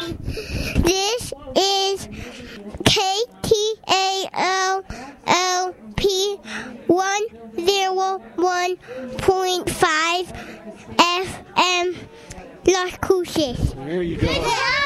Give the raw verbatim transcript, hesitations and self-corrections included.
This is K T A L L P one oh one point five F M Las Cruces. There you go.